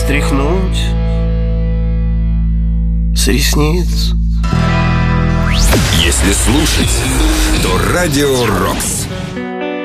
стряхнуть с ресниц. Если слушать, то Радио Рокс.